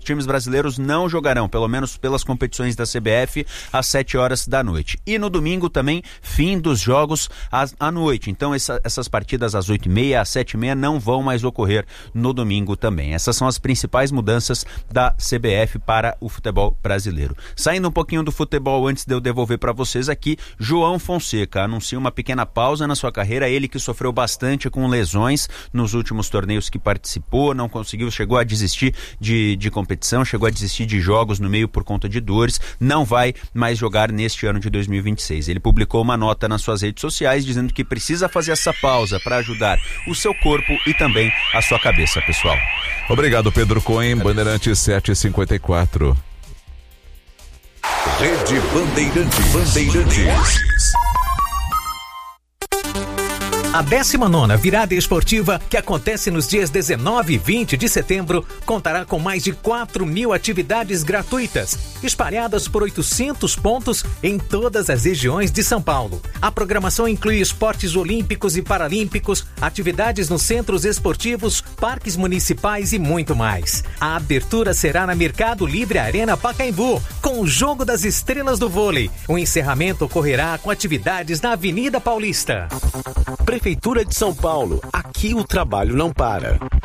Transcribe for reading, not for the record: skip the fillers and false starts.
times brasileiros não jogarão, pelo menos pelas competições da CBF, às 7 horas da noite. E no domingo também, fim dos jogos à noite. Então essas partidas às 8h30, às 7h30 não vão mais ocorrer no domingo também. Essas são as principais mudanças da CBF para o futebol brasileiro. Saindo um pouquinho do futebol, antes de eu devolver para vocês aqui, João Fonseca anuncia uma pequena pausa na sua carreira, ele que sofreu bastante com lesões nos últimos torneios que participou, não conseguiu, chegou a desistir de competição, chegou a desistir de jogos no meio por conta de dores, não vai mais jogar neste ano de 2026. Ele publicou uma nota nas suas redes sociais dizendo que precisa fazer essa pausa para ajudar o seu corpo e também a sua cabeça, pessoal. Obrigado, Pedro Cohen, Bandeirantes 7h54. Rede Bandeirantes. A 19ª Virada Esportiva, que acontece nos dias 19 e 20 de setembro, contará com mais de 4.000 atividades gratuitas, espalhadas por 800 pontos em todas as regiões de São Paulo. A programação inclui esportes olímpicos e paralímpicos, atividades nos centros esportivos, parques municipais e muito mais. A abertura será na Mercado Livre Arena Pacaembu, com o Jogo das Estrelas do Vôlei. O encerramento ocorrerá com atividades na Avenida Paulista. Prefeitura de São Paulo, aqui o trabalho não para.